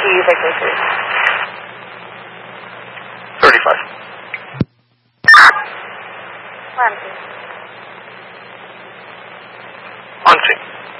you take me to? 35. Where am I? On scene.